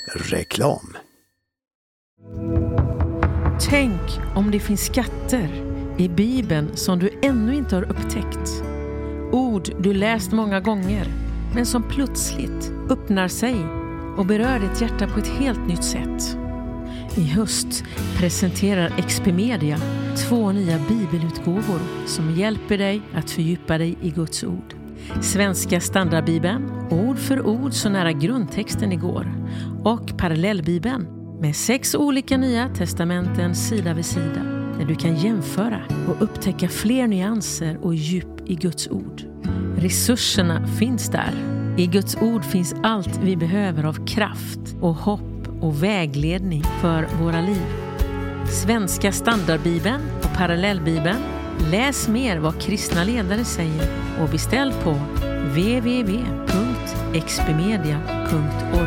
reklam. Tänk om det finns skatter i Bibeln som du ännu inte har upptäckt. Ord du läst många gånger men som plötsligt öppnar sig och berör ditt hjärta på ett helt nytt sätt. I höst presenterar XP Media 2 nya bibelutgåvor som hjälper dig att fördjupa dig i Guds ord. Svenska standardbibeln, ord för ord så nära grundtexten igår. Och parallellbibeln med 6 olika nya testamenten sida vid sida. Där du kan jämföra och upptäcka fler nyanser och djup i Guds ord. Resurserna finns där. I Guds ord finns allt vi behöver av kraft och hopp och vägledning för våra liv. Svenska standardbibeln och parallellbibeln. Läs mer vad kristna ledare säger och beställ på www.xpmedia.org.